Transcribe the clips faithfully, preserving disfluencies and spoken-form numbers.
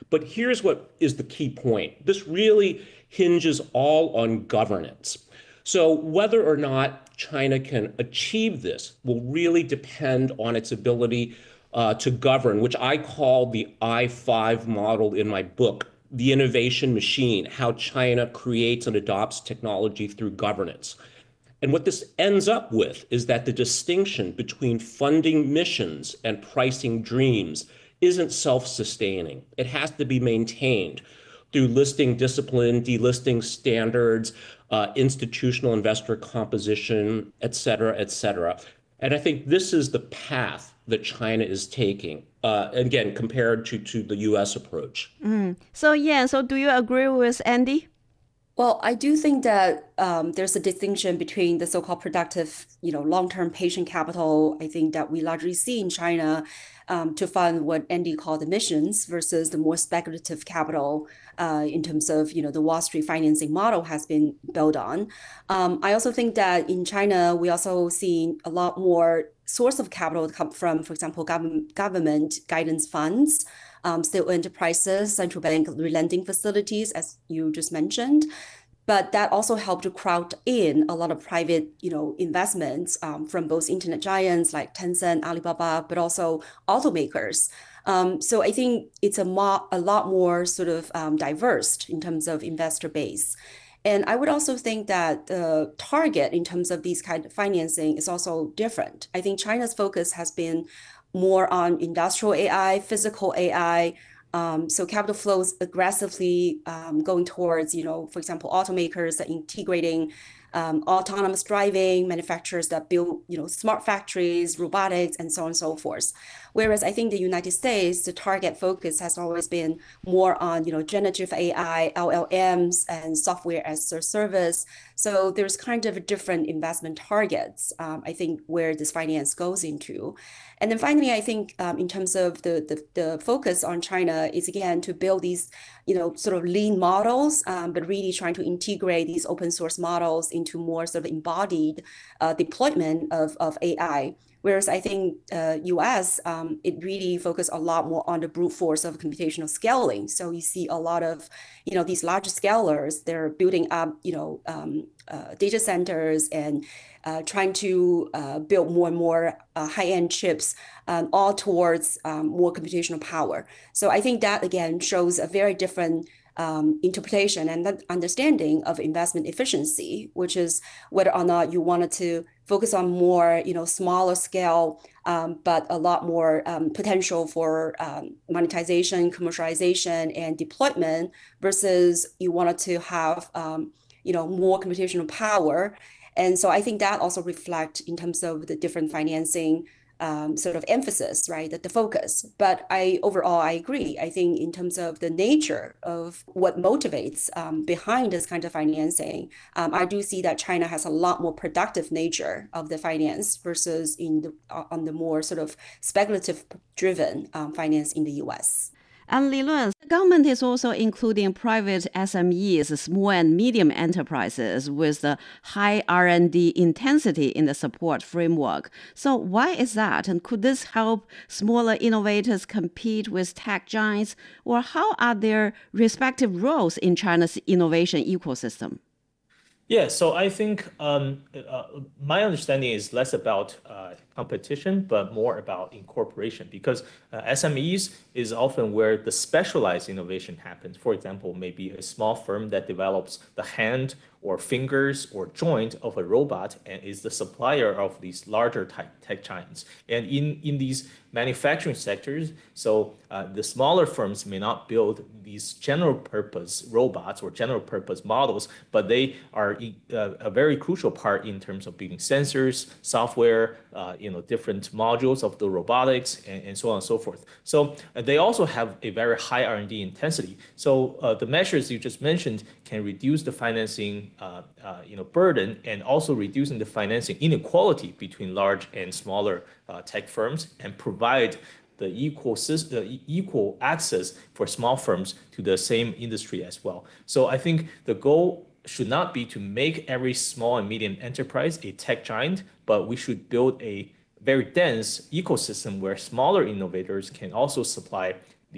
But here's what is the key point. This really hinges all on governance. So whether or not China can achieve this will really depend on its ability uh, to govern, which I call the I five model in my book, the innovation machine, how China creates and adopts technology through governance. And what this ends up with is that the distinction between funding missions and pricing dreams isn't self-sustaining. It has to be maintained through listing discipline, delisting standards, uh, institutional investor composition, et cetera, et cetera. And I think this is the path that China is taking, uh, again, compared to, to the U S approach. Mm. So yeah, so do you agree with Andy? Well, I do think that um, there's a distinction between the so-called productive, you know, long-term patient capital. I think that we largely see in China um, to fund what Andy called emissions versus the more speculative capital uh, in terms of, you know, the Wall Street financing model has been built on. Um, I also think that in China, we also see a lot more source of capital come from, for example, government, government guidance funds, um, state enterprises, central bank lending facilities, as you just mentioned. But that also helped to crowd in a lot of private, you know, investments um, from both internet giants like Tencent, Alibaba, but also automakers. Um, so I think it's a, mo- a lot more sort of um, diverse in terms of investor base. And I would also think that the target in terms of these kind of financing is also different. I think China's focus has been more on industrial A I, physical A I. Um, so capital flows aggressively um, going towards, you know, for example, automakers that integrating um, autonomous driving, manufacturers that build, you know, smart factories, robotics, and so on and so forth. Whereas I think the United States, the target focus has always been more on, you know, generative A I, L L Ms, and software as a service. So there's kind of different investment targets, um, I think, where this finance goes into. And then finally, I think um, in terms of the, the, the focus on China is again to build these, you know, sort of lean models, um, but really trying to integrate these open source models into more sort of embodied uh, deployment of, of A I. Whereas I think uh, U S, um, it really focused a lot more on the brute force of computational scaling. So you see a lot of, you know, these large scalers, they're building up, you know, um, uh, data centers and uh, trying to uh, build more and more uh, high-end chips, um, all towards um, more computational power. So I think that, again, shows a very different um, interpretation and understanding of investment efficiency, which is whether or not you wanted to focus on more, you know, smaller scale, um, but a lot more um, potential for um, monetization, commercialization, and deployment versus you wanted to have, um, you know, more computational power. And so I think that also reflect in terms of the different financing um, sort of emphasis, right? That the focus. But I overall I agree. I think in terms of the nature of what motivates um, behind this kind of financing, um, I do see that China has a lot more productive nature of the finance versus in the uh, on the more sort of speculative driven um, finance in the U S. And Li Luan, the government is also including private S M Es, small and medium enterprises with the high R and D intensity in the support framework. So why is that? And could this help smaller innovators compete with tech giants? Or how are their respective roles in China's innovation ecosystem? Yeah, so I think um, uh, my understanding is less about uh, competition, but more about incorporation because uh, S M Es is often where the specialized innovation happens. For example, maybe a small firm that develops the hand or fingers or joint of a robot and is the supplier of these larger tech, tech giants. And in, in these manufacturing sectors, so uh, the smaller firms may not build these general purpose robots or general purpose models, but they are uh, a very crucial part in terms of building sensors, software, uh, you know, different modules of the robotics and, and so on and so forth. So uh, they also have a very high R and D intensity. So uh, the measures you just mentioned can reduce the financing uh, uh, you know, burden and also reducing the financing inequality between large and smaller uh, tech firms and provide the equal, the equal access for small firms to the same industry as well. So I think the goal should not be to make every small and medium enterprise a tech giant, but we should build a very dense ecosystem where smaller innovators can also supply these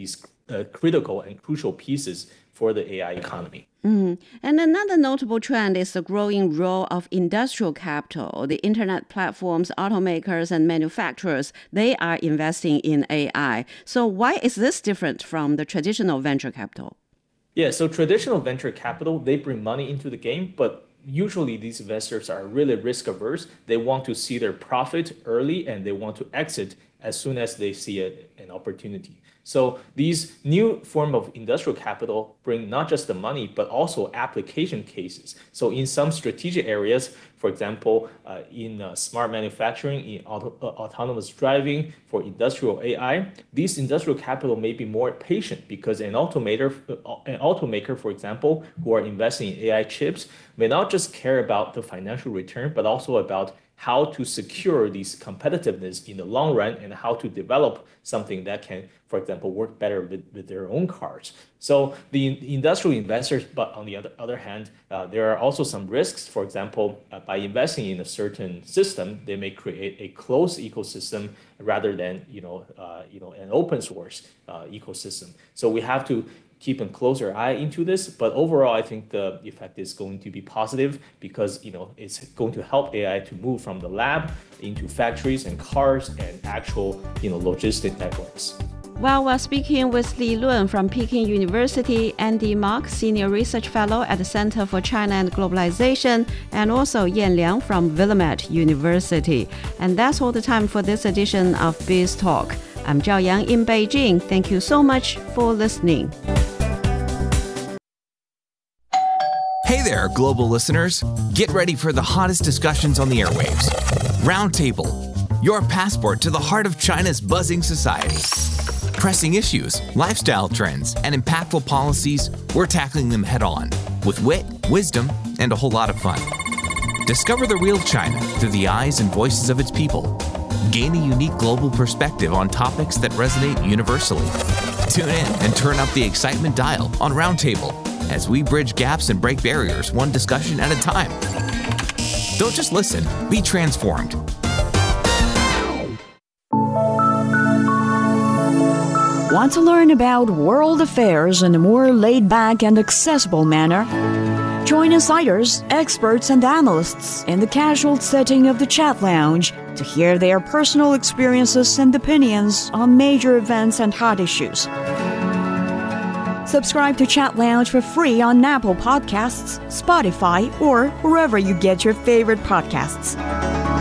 uh, critical and crucial pieces for the A I economy. Mm. And another notable trend is the growing role of industrial capital. The internet platforms, automakers, and manufacturers, they are investing in A I. So why is this different from the traditional venture capital? Yeah, so traditional venture capital, they bring money into the game, but usually these investors are really risk averse. They want to see their profit early and they want to exit as soon as they see a, an opportunity. So these new form of industrial capital bring not just the money, but also application cases. So in some strategic areas, for example, uh, in uh, smart manufacturing, in auto, uh, autonomous driving, for industrial A I, these industrial capital may be more patient because an automator, uh, an automaker, for example, who are investing in A I chips, may not just care about the financial return, but also about how to secure these competitiveness in the long run and how to develop something that can, for example, work better with, with their own cars. So the industrial investors, but on the other, other hand, uh, there are also some risks. For example, uh, by investing in a certain system, they may create a closed ecosystem rather than, you know, uh, you know, an open source uh, ecosystem. So we have to keep a closer eye into this, but overall, I think the effect is going to be positive because, you know, it's going to help A I to move from the lab into factories and cars and actual, you know, logistic networks. Well, we're speaking with Li Lun from Peking University, Andy Mok, Senior Research Fellow at the Center for China and Globalization, and also Yan Liang from Willamette University. And that's all the time for this edition of Biz Talk. I'm Zhao Yang in Beijing. Thank you so much for listening. Hey there, global listeners. Get ready for the hottest discussions on the airwaves. Roundtable, your passport to the heart of China's buzzing society. Pressing issues, lifestyle trends, and impactful policies, we're tackling them head on with wit, wisdom, and a whole lot of fun. Discover the real China through the eyes and voices of its people. Gain a unique global perspective on topics that resonate universally. Tune in and turn up the excitement dial on Roundtable as we bridge gaps and break barriers one discussion at a time. Don't just listen, be transformed. Want to learn about world affairs in a more laid-back and accessible manner? Join insiders, experts, and analysts in the casual setting of the Chat Lounge to hear their personal experiences and opinions on major events and hot issues. Subscribe to Chat Lounge for free on Apple Podcasts, Spotify, or wherever you get your favorite podcasts.